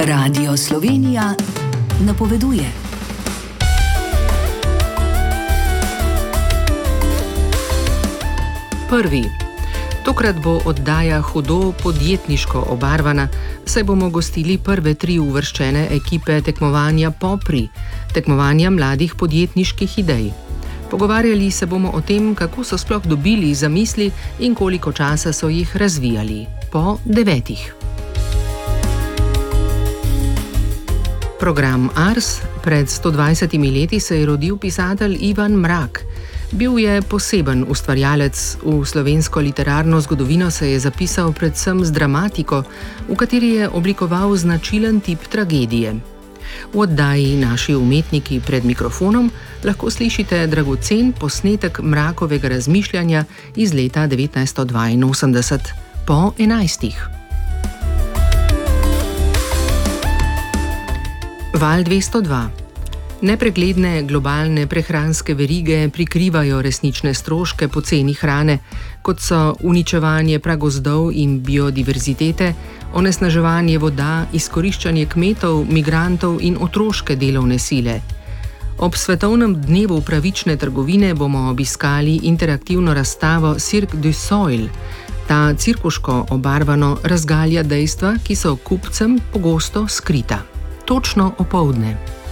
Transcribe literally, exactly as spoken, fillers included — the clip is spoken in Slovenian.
Radio Slovenija napoveduje. Prvi. Tokrat bo oddaja hudo podjetniško obarvana, saj bomo gostili prve tri uvrščene ekipe tekmovanja Popri, tekmovanja mladih podjetniških idej. Pogovarjali se bomo o tem, kako so sploh dobili zamisli in koliko časa so jih razvijali. Po devetih. Program Ars. Pred sto dvajsetimi leti se je rodil pisatelj Ivan Mrak. Bil je poseben ustvarjalec, v slovensko literarno zgodovino se je zapisal predvsem z dramatiko, v kateri je oblikoval značilen tip tragedije. V oddaji Naši umetniki pred mikrofonom lahko slišite dragocen posnetek Mrakovega razmišljanja iz leta devetnajststo dvainosemdeset po enajstih. Val dvesto dva. Nepregledne globalne prehranske verige prikrivajo resnične stroške poceni hrane, kot so uničevanje pragozdov in biodiverzitete, onesnaževanje voda, izkoriščanje kmetov, migrantov in otroške delovne sile. Ob svetovnem dnevu pravične trgovine bomo obiskali interaktivno razstavo Cirque du Soleil. Ta cirkuško obarvano razgalja dejstva, ki so kupcem pogosto skrita. Točno opoldne.